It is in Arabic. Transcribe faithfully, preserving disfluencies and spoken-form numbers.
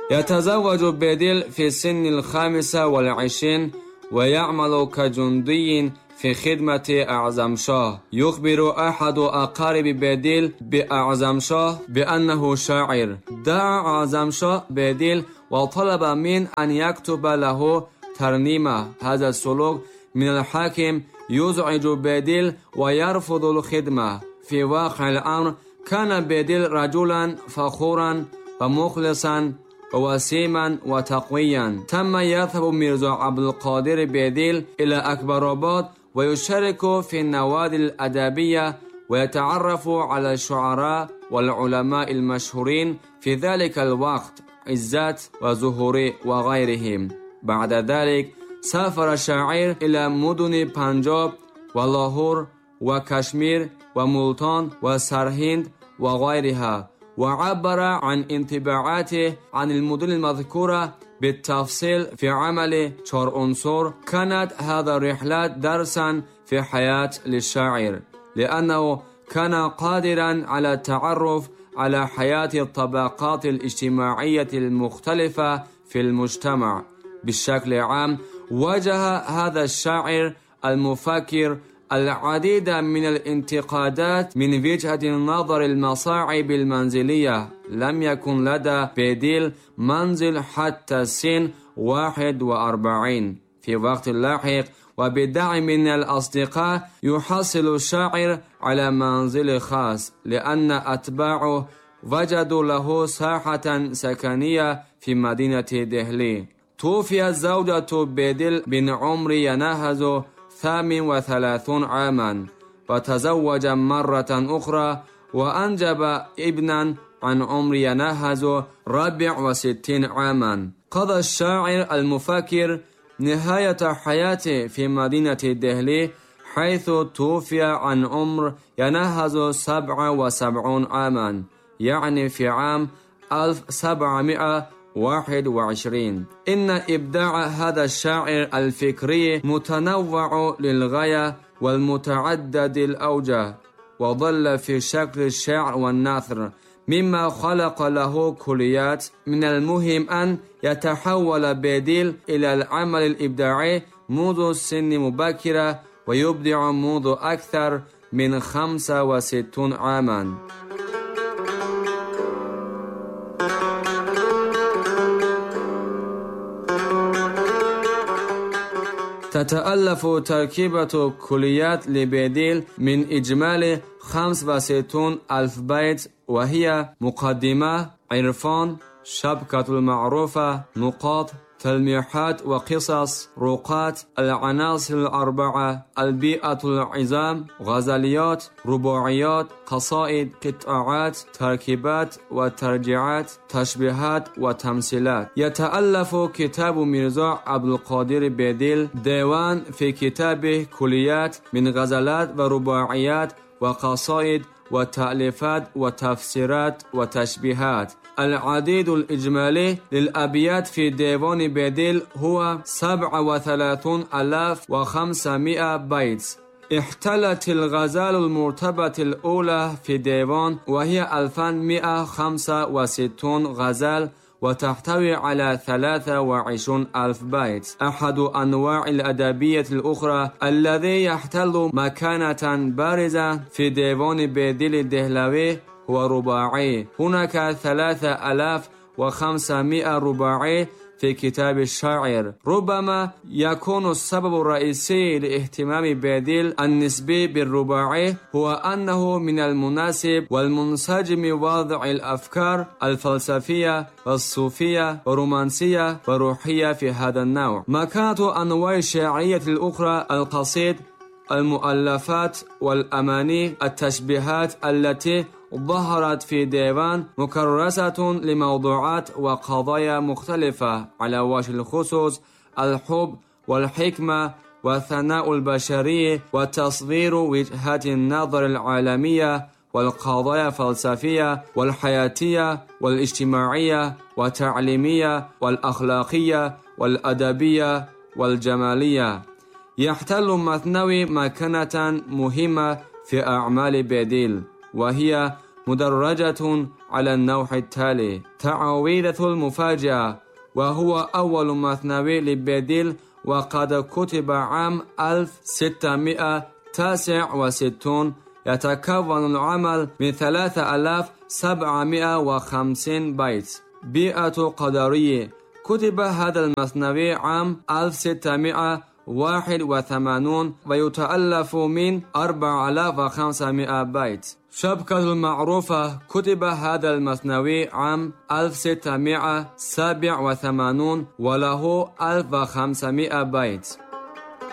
يتزوج بديل في سن الخامسة والعشرين ويعمل كجندي في خدمة أعظم شاه. يخبر أحد أقارب بديل بأعظم شاه بأنه شاعر. دعا أعظم شاه بديل وطلب من أن يكتب له ترنيمة. هذا السلوك من الحاكم يزعج بديل ويرفض الخدمة. في واقع الأمر كان بديل رجلا فخورا ومخلصا ووسيما وتقويا. تم يذهب ميرزا عبد القادر بديل إلى أكبرآباد ويشارك في النوادي الأدبية ويتعرف على الشعراء والعلماء المشهورين في ذلك الوقت، عزت وزهوري وغيرهم. بعد ذلك سافر الشاعر إلى مدن بنجاب ولاهور وكشمير وملتان وسرهند وغيرها، وعبر عن انطباعاته عن المدن المذكورة بالتفصيل في عمل چهار عنصر. كانت هذه الرحلة درسا في حياة للشاعر، لأنه كان قادرا على التعرف على حياة الطبقات الاجتماعية المختلفة في المجتمع. بشكل عام واجه هذا الشاعر المفكر العديد من الانتقادات من وجهة النظر المصاعب المنزلية. لم يكن لدى بديل منزل حتى سن واحد وأربعين. في وقت لاحق وبدعم من الأصدقاء يحصل الشاعر على منزل خاص، لأن أتباعه وجدوا له ساحة سكنية في مدينة دهلي. توفيت زوجة بديل بن عمر يناهز ثامن وثلاثون عاما، وتزوج مرة أخرى وأنجب ابنا عن عمر يناهز رابع وستين عاما. قضى الشاعر المفكر نهاية حياته في مدينة دهلي، حيث توفي عن عمر يناهز سبعة وسبعين عاما، يعني في عام ألف وسبعمائة وواحد وعشرين. إن إبداع هذا الشاعر الفكري متنوع للغاية والمتعدد الأوجه، وظل في شكل الشعر والنثر، مما خلق له كليات. من المهم أن يتحول بديل إلى العمل الإبداعي منذ سن مبكرة، ويبدع منذ أكثر من خمسة وستين عاما. تتألف تركيبة كليات لبديل من إجمالي خمس وستين ألف بيت، وهي مقدمة، عرفان، شبكة المعروفة، نقاط، تلميحات وقصص، رقات، العناصر الأربعة، البيئة العظام، غزليات، رباعيات، قصائد، قطعات، تركيبات وترجيعات، تشبيهات وتمثيلات. يتألف كتاب ميرزا عبد القادر بديل ديوان في كتابه كليات من غزلات ورباعيات وقصائد وتأليفات وتفسيرات وتشبيهات. العديد الإجمالي للأبيات في ديوان بديل هو سبعة وثلاثون ألاف وخمسمائة بيت. احتلت الغزال المرتبة الأولى في ديوان، وهي ألف ومائة وخمسة وستين غزال، وتحتوي على ثلاثة وعشرين ألف بيت. أحد أنواع الأدبية الأخرى الذي يحتل مكانة بارزة في ديوان بديل الدهلوي هو رباعي. هناك ثلاثة آلاف وخمسمائة رباعي في كتاب الشاعر. ربما يكون السبب الرئيسي لاهتمام بديل النسبي بالرباعي هو أنه من المناسب والمنسجم وضع الأفكار الفلسفية والصوفية والرومانسية والروحية في هذا النوع. مكانة أنواع الشعرية الأخرى القصيد، المؤلفات والأماني، التشبيهات التي ظهرت في ديوان مكرسة لموضوعات وقضايا مختلفة، على وجه الخصوص الحب والحكمة والثناء البشري وتصوير وجهات النظر العالمية والقضايا الفلسفية والحياتية والاجتماعية والتعليمية والأخلاقية والأدبية والجمالية. يحتل مثنوي مكانة مهمة في أعمال بديل، وهي مدرجة على النوع التالي: تعويذة المفاجأة، وهو أول مثنوي لبديل، وقد كتب عام ألف وستمائة وتسعة وستين. يتكون العمل من ثلاثة آلاف وسبعمائة وخمسين بيت. بيئة قدرية: كتب هذا المثنوي عام ألف وستمائة وواحد وثمانين ويتألف من أربعة آلاف وخمسمائة بيت. شبكة المعروفة: كتب هذا المثنوي عام ألف وستمائة وسبعة وثمانين وله ألف وخمسمائة بيت.